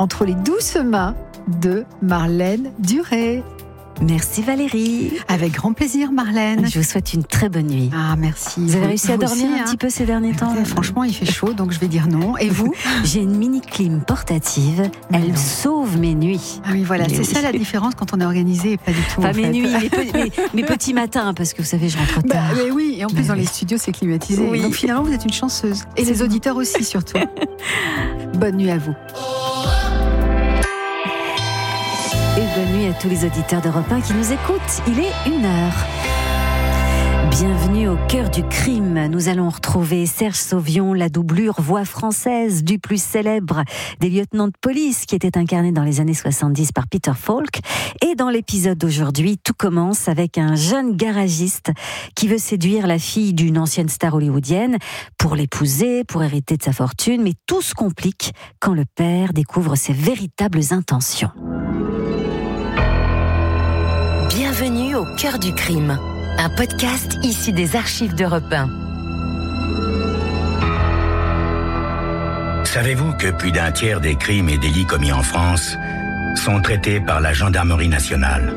entre les douces mains de Marlène Duré. Merci Valérie. Avec grand plaisir Marlène. Je vous souhaite une très bonne nuit. Ah merci. Vous avez réussi à dormir aussi, un petit peu ces derniers temps? Franchement il fait chaud donc je vais dire non. Et vous? J'ai une mini clim portative. Elle sauve mes nuits. Ah oui voilà, c'est ça la différence quand on est organisé et pas du tout. Pas en mes fait. nuits, mes petits matins parce que vous savez je rentre tard. Mais oui, et en plus dans les studios c'est climatisé. Oui. Donc finalement vous êtes une chanceuse. Et les auditeurs aussi surtout. Bonne nuit à vous. Et bonne nuit à tous les auditeurs d'Europe 1 qui nous écoutent. Il est 1h. Bienvenue au cœur du crime. Nous allons retrouver Serge Sauvion, la doublure voix française du plus célèbre des lieutenants de police qui était incarné dans les années 70 par Peter Falk. Et dans l'épisode d'aujourd'hui, tout commence avec un jeune garagiste qui veut séduire la fille d'une ancienne star hollywoodienne pour l'épouser, pour hériter de sa fortune. Mais tout se complique quand le père découvre ses véritables intentions. Bienvenue au cœur du crime, un podcast issu des archives d'Europe 1. Savez-vous que plus d'un tiers des crimes et délits commis en France sont traités par la gendarmerie nationale?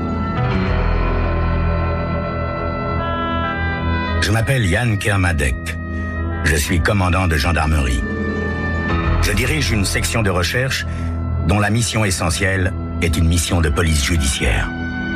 Je m'appelle Yann Kermadec. Je suis commandant de gendarmerie. Je dirige une section de recherche dont la mission essentielle est une mission de police judiciaire.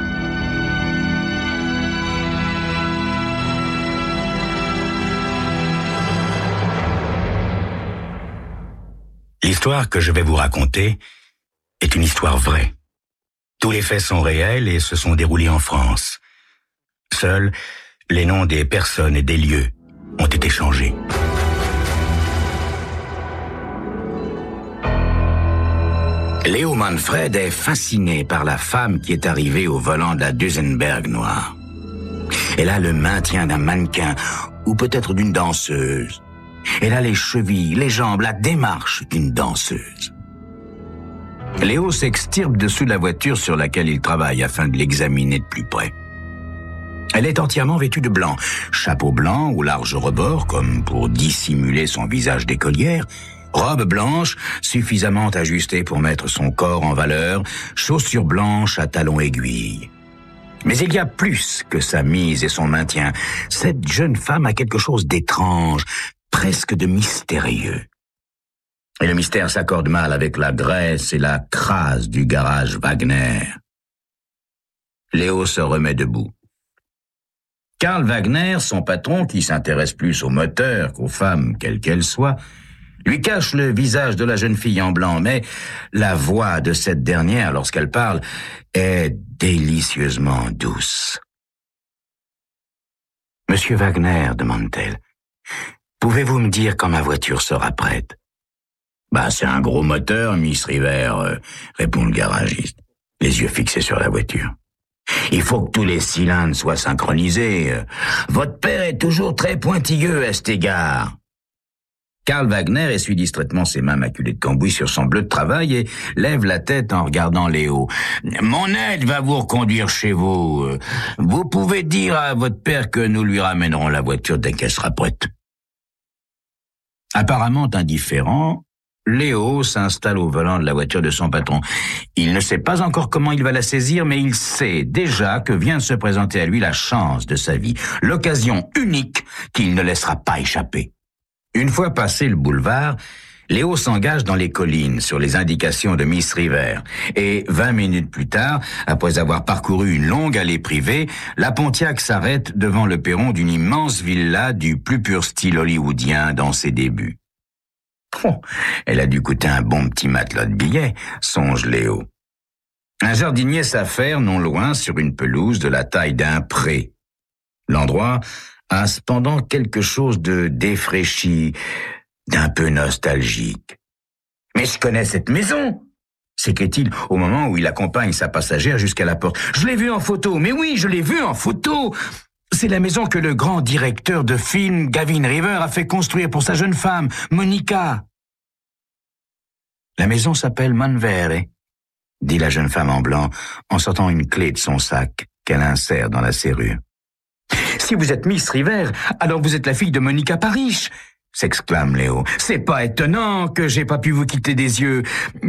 L'histoire que je vais vous raconter est une histoire vraie. Tous les faits sont réels et se sont déroulés en France. Seuls les noms des personnes et des lieux ont été changés. Léo Manfred est fasciné par la femme qui est arrivée au volant de la Duesenberg noire. Elle a le maintien d'un mannequin ou peut-être d'une danseuse. Elle a les chevilles, les jambes, la démarche d'une danseuse. Léo s'extirpe dessous la voiture sur laquelle il travaille afin de l'examiner de plus près. Elle est entièrement vêtue de blanc, chapeau blanc au large rebord comme pour dissimuler son visage d'écolière, robe blanche suffisamment ajustée pour mettre son corps en valeur, chaussures blanches à talons aiguilles. Mais il y a plus que sa mise et son maintien. Cette jeune femme a quelque chose d'étrange, presque de mystérieux. Et le mystère s'accorde mal avec la graisse et la crasse du garage Wagner. Léo se remet debout. Karl Wagner, son patron, qui s'intéresse plus aux moteurs qu'aux femmes, quelles qu'elles soient, lui cache le visage de la jeune fille en blanc, mais la voix de cette dernière, lorsqu'elle parle, est délicieusement douce. « Monsieur Wagner, demande-t-elle, pouvez-vous me dire quand ma voiture sera prête? »« C'est un gros moteur, Miss River, répond le garagiste, les yeux fixés sur la voiture. Il faut que tous les cylindres soient synchronisés. Votre père est toujours très pointilleux à cet égard. » Karl Wagner essuie distraitement ses mains maculées de cambouis sur son bleu de travail et lève la tête en regardant Léo. « Mon aide va vous reconduire chez vous. Vous pouvez dire à votre père que nous lui ramènerons la voiture dès qu'elle sera prête. » Apparemment indifférent, Léo s'installe au volant de la voiture de son patron. Il ne sait pas encore comment il va la saisir, mais il sait déjà que vient de se présenter à lui la chance de sa vie, l'occasion unique qu'il ne laissera pas échapper. Une fois passé le boulevard, Léo s'engage dans les collines sur les indications de Miss River. Et 20 minutes plus tard, après avoir parcouru une longue allée privée, la Pontiac s'arrête devant le perron d'une immense villa du plus pur style hollywoodien dans ses débuts. Oh, elle a dû coûter un bon petit matelas de billets, songe Léo. Un jardinier s'affaire non loin sur une pelouse de la taille d'un pré. L'endroit a cependant quelque chose de défraîchi, d'un peu nostalgique. « Mais je connais cette maison !» s'écrie-t-il au moment où il accompagne sa passagère jusqu'à la porte. « Je l'ai vue en photo, mais oui, je l'ai vue en photo ! C'est la maison que le grand directeur de film, Gavin River, a fait construire pour sa jeune femme, Monica. » « La maison s'appelle Manvere, » dit la jeune femme en blanc en sortant une clé de son sac qu'elle insère dans la serrure. « Si vous êtes Miss River, alors vous êtes la fille de Monica Parrish !» s'exclame Léo. « C'est pas étonnant que j'ai pas pu vous quitter des yeux.